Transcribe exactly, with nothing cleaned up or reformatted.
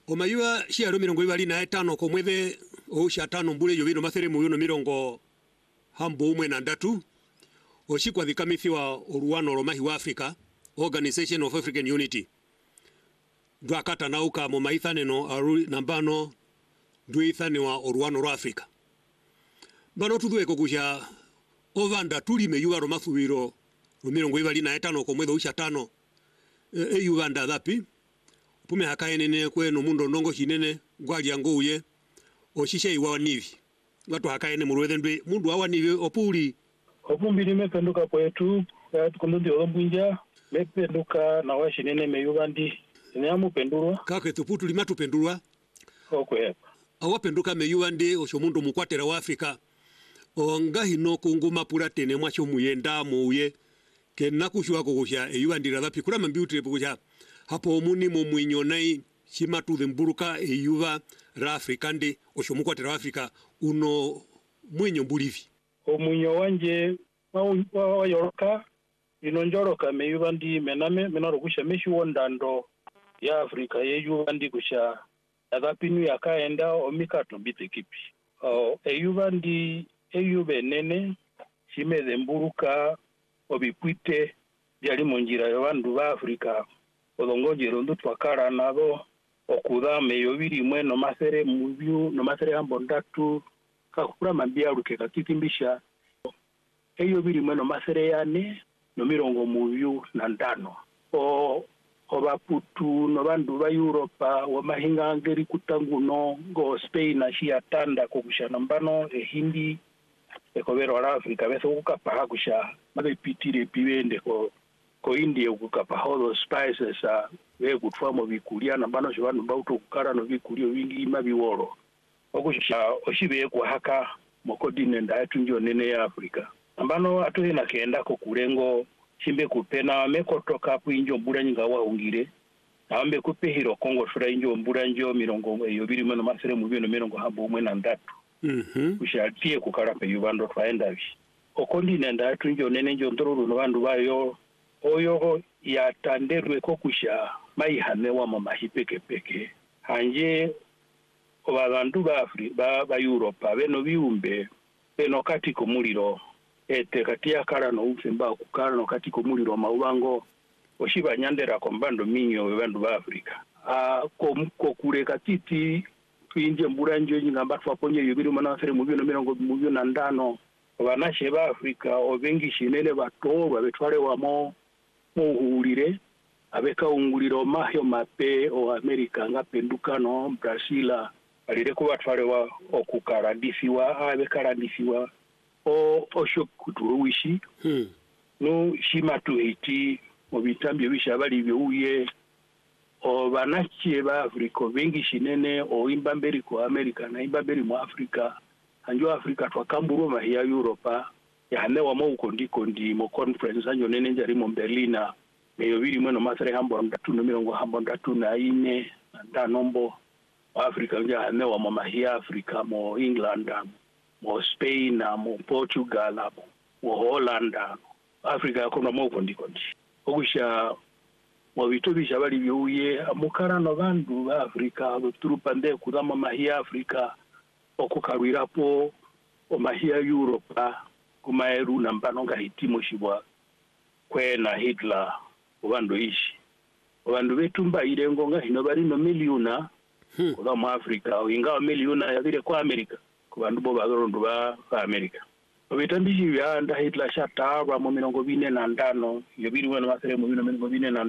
Omayua shiaro mirongo ibali na etano komwethe osha tano mbule yobino mathere muyuno mirongo hambo umwe na ndatu oshikwa thikamithi wa oruano romahi wa Africa Organization of African Unity dwakata nauka mo maithane no aru nambano duithane wa oruano ro Africa bano tudwe kokusha ovanda tuli meyuwa romathuwiro mirongo ibali na etano komwethe osha tano e, e Uganda dhapi pume hakaenene kweno mundo ndongo hinene gwali angouye oshishe iwa nivi watu hakaene murwethe ndwe mundu awa nivi opuli opumbiri mependuka kwetu tukundundi olobunja mependuka na washinene meyubandi nyamu pendurwa kake tuputu limatu pendurwa okwe awapenduka meyubandi osho mundu mukwatera wa Afrika ongahi no kunguma puratene mwacho muyenda muye kenakushwa kokosha eyubandira dhapi kula mambiutire pokosha hapo muni mu mwinyo nai shimatu themburuka eyuva ra Afrika ndi osho mukwatera wa Afrika uno mwinyo mburivi omwinyo wanje wa yoroka inonjoroka meyuva ndi mename menaro kusha meshi wondando ya Afrika yeyuva ndi kusha adhapinu yakaenda omikato bite kipi o eyuva ndi eyuve nene shime themburuka obipwite byali munjira y'abantu ba Afrika olongojero ndutwakara nabo okudame yobiri mwe no masere mubyu no masere hambo ndatu kakura mambia ruke kakitimbisha eyo biri mwe no masere yane no mirongo mubyu na ndano o obaputu no bandu ba Europa wa mahinga ngeri kutanguno go Spain na shia tanda kokushana mbano e hindi ekobero ara Afrika beso kukapa kusha mabepitire pibende ko ko India ukukapa all spices a we kutwa mo bikulia na bano shobanu bauto kukara no bikulio wingi mabiworo okusha oshibe kwa haka mokodine nda tunjo nene ya Afrika ambano atuhe na kenda ko kurengo shimbe kupena mekotoka pu injo mbura nyinga wa ungire ambe kupe hiro Kongo shura injo mbura njo mirongo yobiri mano masere mu bino mirongo habo umwe na ndatu mhm kushatie kukara pe yubando twaenda bi okondine nda tunjo nene njo ndororo no bandu bayo oyo ya tanderwe kokusha maihane wa mama hipeke peke hanje obabandu ba Afrika ba, ba Europa beno biumbe beno kati ko muliro ete kati ya kara no ufemba kukara no kati ko muliro maubango oshiba nyandera kombando minyo bandu ba Afrika a ko ko kure katiti twinje mburanjo nyingamba twaponye yubiri mana fere mubyo no mirongo mubyo na ndano banashe ba Afrika obengi shinene bato babetware wamo muhulire abeka unguliro mahyo mape o Amerika ngapenduka no Brazila alire ko batware wa okukaradisiwa abekaradisiwa o oshokuturuwishi hmm no shimatu hiti mu bitambye bishabali byuye o banache ba Afrika bengi shinene o imbamberi ko Amerika na imbamberi mu Afrika anjo Afrika twakamburu mahia Europa yahane wa mo kondiko ndi mo conference anjo nene njari mo Berlina meyo biri mwe no masere hambo ndatu no mirongo hambo ndatu na ine nda nombo Afrika nja hane wa mo mahia Afrika mo England mo Spain mo Portugal mo Holland Afrika kono mo kondiko ndi okusha mo bitubisha bali byuye amukara no bandu ba Afrika turupande kudama mahia Afrika okukarwirapo omahia Europa kumaeru nambano nga hitimo shibwa kwena Hitler ubandu ishi ubandu betumba irengo nga hino bari no miliona hmm. kwa mu Afrika ingawa miliona yabire kwa Amerika kubandu bo bagondo ba Amerika obitambishi bya nda Hitler shata ba mu mirongo bine na ndano yobiri wana masere mu mirongo bine na